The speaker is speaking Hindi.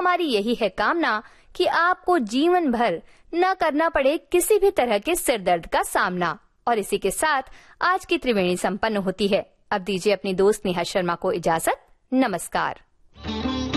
हमारी यही है कामना कि आपको जीवन भर न करना पड़े किसी भी तरह के सिर दर्द का सामना। और इसी के साथ आज की त्रिवेणी संपन्न होती है। अब दीजिए अपनी दोस्त नेहा शर्मा को इजाजत। नमस्कार।